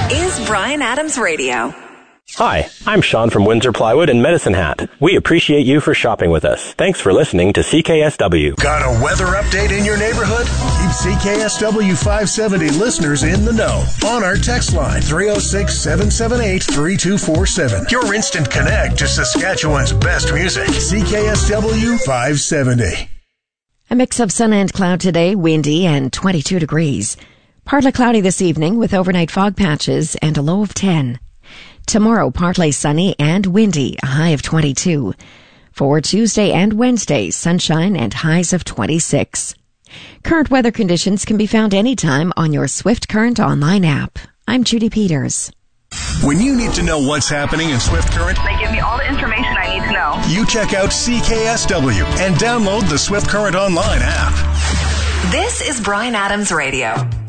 is Bryan Adams Radio. Hi, I'm Sean from Windsor Plywood and Medicine Hat. We appreciate you for shopping with us. Thanks for listening to CKSW. Got a weather update in your neighborhood? Keep CKSW 570 listeners in the know on our text line 306-778-3247. Your instant connect to Saskatchewan's best music. CKSW 570. A mix of sun and cloud today, windy and 22 degrees. Partly cloudy this evening with overnight fog patches and a low of 10. Tomorrow, partly sunny and windy, a high of 22. For Tuesday and Wednesday, sunshine and highs of 26. Current weather conditions can be found anytime on your Swift Current online app. I'm Judy Peters. When you need to know what's happening in Swift Current, they give me all the information I need to know. You check out CKSW and download the Swift Current online app. This is Bryan Adams Radio.